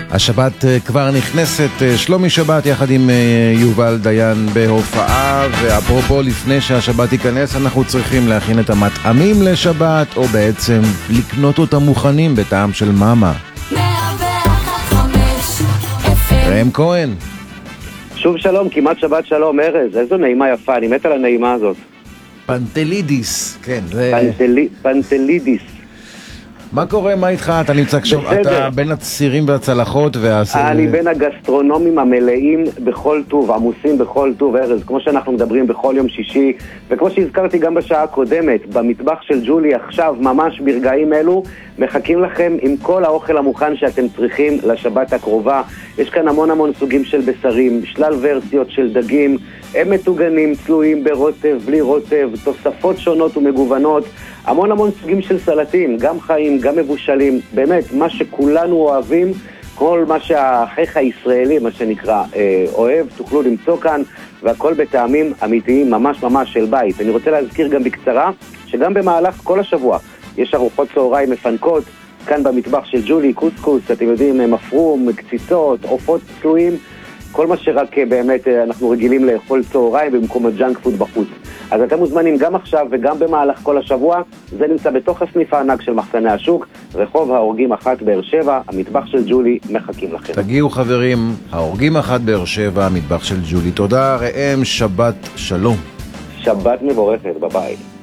השבת כבר נכנסת, שלומי שבת יחד עם יובל דיין בהופעה. ואפרופו, לפני שהשבת ייכנס אנחנו צריכים להכין את המטעמים לשבת, או בעצם לקנות אותם מוכנים בטעם של מאמה. ראם כהן, שוב שלום, כמעט שבת שלום. ארז, איזו נעימה יפה, אני מת על הנעימה הזאת. פנטלידיס, כן, זה... פנטלידיס. מה קורה, מה איתך? אתה נמצא כשום, אתה בין הצירים והצלחות אני בין הגסטרונומים המלאים בכל טוב, עמוסים בכל טוב, ארז, כמו שאנחנו מדברים בכל יום שישי, וכמו שהזכרתי גם בשעה הקודמת, במטבח של ג'ולי עכשיו, ממש ברגעים אלו, מחכים לכם עם כל האוכל המוכן שאתם צריכים לשבת הקרובה. יש כאן המון סוגים של בשרים, שלל ורסיות של דגים, הם מטוגנים, צלויים ברוטב, בלי רוטב, תוספות שונות ומגוונות, המון סוגים של סלטים, גם חיים, גם מבושלים, באמת, מה שכולנו אוהבים, כל מה שהאחיך הישראלי, מה שנקרא, אוהב, תוכלו למצוא כאן, והכל בטעמים אמיתיים, ממש של בית. אני רוצה להזכיר גם בקצרה, שגם במהלך כל השבוע, יש ארוחות צהריים מפנקות, כאן במטבח של ג'ולי, קוסקוס, אתם יודעים, מפרום, קציצות, עופות צלויים, כל מה שרק באמת אנחנו רגילים לאכול צהריים במקום הג'אנק פוד בחוץ. אז אתם מוזמנים גם עכשיו וגם במהלך כל השבוע. זה נמצא בתוך הסניף הענק של מחסני השוק, רחוב ההורגים 1 באר שבע, המטבח של ג'ולי מחכים לכם. תגיעו חברים, ההורגים 1 באר שבע, המטבח של ג'ולי. תודה ראם, שבת שלום. שבת מבורכת, ביי.